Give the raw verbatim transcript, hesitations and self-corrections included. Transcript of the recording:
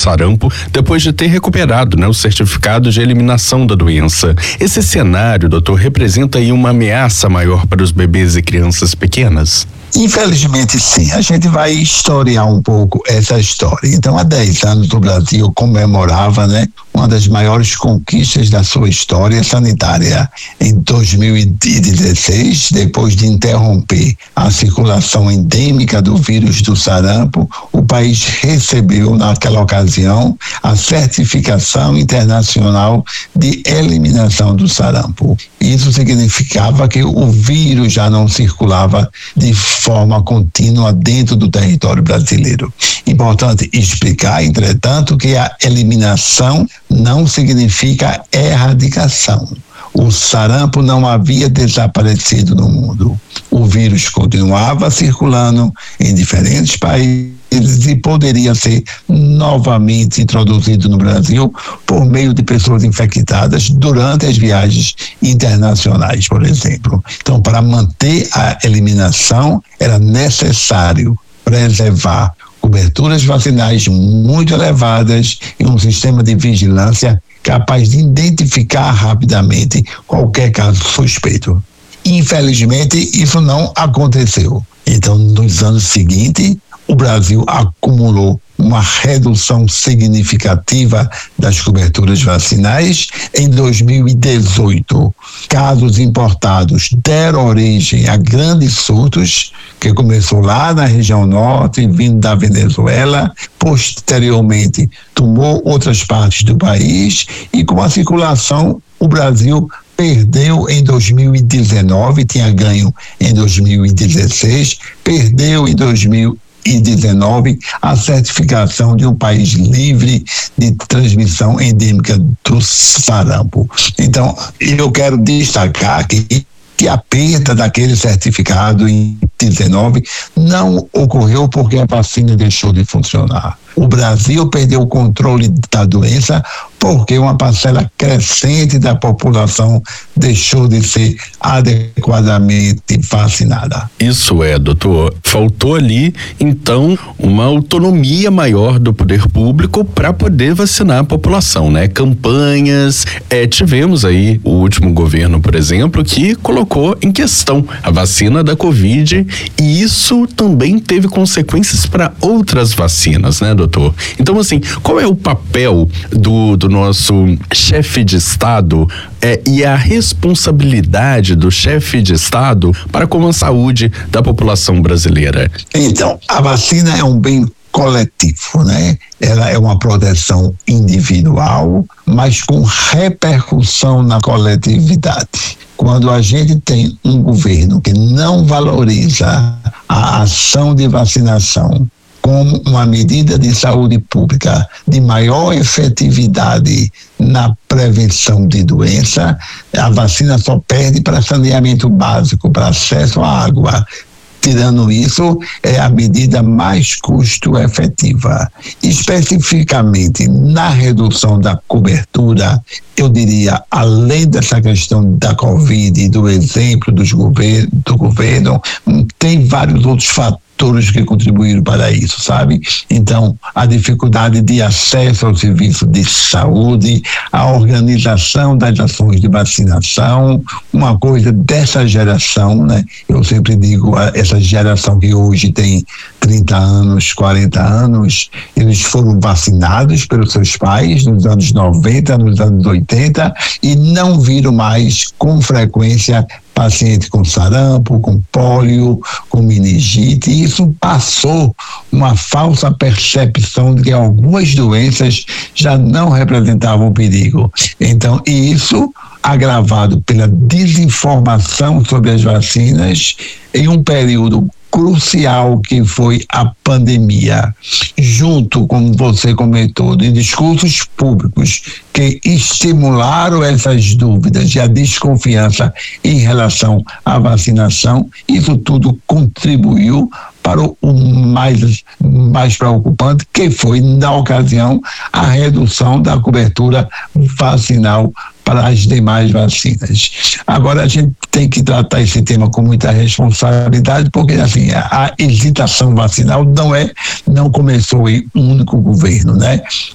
sarampo depois de ter recuperado, né, o certificado de eliminação da doença. Esse cenário, doutor, representa aí uma ameaça maior para os bebês e crianças pequenas? Infelizmente, sim. A gente vai historiar um pouco essa história. Então, há dez anos o Brasil comemorava, né, uma das maiores conquistas da sua história sanitária. Em dois mil e dezesseis, depois de interromper a circulação endêmica do vírus do sarampo, o país recebeu, naquela ocasião, a certificação internacional de eliminação do sarampo. Isso significava que o vírus já não circulava de forma contínua dentro do território brasileiro. Importante explicar, entretanto, que a eliminação não significa erradicação. O sarampo não havia desaparecido no mundo. O vírus continuava circulando em diferentes países e poderia ser novamente introduzido no Brasil por meio de pessoas infectadas durante as viagens internacionais, por exemplo. Então, para manter a eliminação, era necessário preservar coberturas vacinais muito elevadas e um sistema de vigilância capaz de identificar rapidamente qualquer caso suspeito. Infelizmente, isso não aconteceu. Então, nos anos seguintes, o Brasil acumulou uma redução significativa das coberturas vacinais. Em dois mil e dezoito, casos importados deram origem a grandes surtos, que começou lá na região norte, vindo da Venezuela, posteriormente tomou outras partes do país e com a circulação o Brasil perdeu em dois mil e dezenove, tinha ganho em dois mil e dezesseis, perdeu em dois mil e dezenove a certificação de um país livre de transmissão endêmica do sarampo. Então, eu quero destacar que que a perda daquele certificado em dezenove não ocorreu porque a vacina deixou de funcionar. O Brasil perdeu o controle da doença porque uma parcela crescente da população deixou de ser adequadamente vacinada. Isso é, doutor, faltou ali, então, uma autonomia maior do poder público para poder vacinar a população, né? Campanhas, é, tivemos aí o último governo, por exemplo, que colocou em questão a vacina da Covid e isso também teve consequências para outras vacinas, né, doutor? Então, assim, qual é o papel do, do nosso chefe de Estado é, e a responsabilidade do chefe de Estado para com a saúde da população brasileira? Então, a vacina é um bem coletivo, né? Ela é uma proteção individual, mas com repercussão na coletividade. Quando a gente tem um governo que não valoriza a ação de vacinação como uma medida de saúde pública de maior efetividade na prevenção de doença, a vacina só perde para saneamento básico, para acesso à água. Tirando isso, é a medida mais custo-efetiva. Especificamente na redução da cobertura, eu diria, além dessa questão da Covid e do exemplo dos gover- do governo, tem vários outros fatores que contribuíram para isso, sabe? Então, a dificuldade de acesso ao serviço de saúde, a organização das ações de vacinação, uma coisa dessa geração, né? Eu sempre digo, essa geração que hoje tem trinta anos, quarenta anos, eles foram vacinados pelos seus pais nos anos noventa, nos anos oitenta e não viram mais com frequência paciente com sarampo, com pólio, com meningite, e isso passou uma falsa percepção de que algumas doenças já não representavam perigo. Então, isso agravado pela desinformação sobre as vacinas em um período crucial que foi a pandemia, junto, como você comentou, de discursos públicos que estimularam essas dúvidas e a desconfiança em relação à vacinação, isso tudo contribuiu para o mais, mais preocupante, que foi, na ocasião, a redução da cobertura vacinal para as demais vacinas. Agora, a gente tem que tratar esse tema com muita responsabilidade, porque assim, a, a hesitação vacinal não é, não começou em um único governo, né?